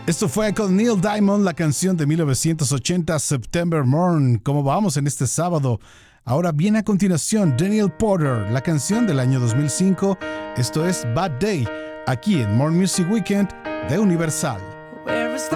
Esto fue con Neil Diamond, la canción de 1980, September Morn. ¿Cómo vamos en este sábado? Ahora viene a continuación Daniel Porter, la canción del año 2005. Esto es Bad Day, aquí en More Music Weekend de Universal.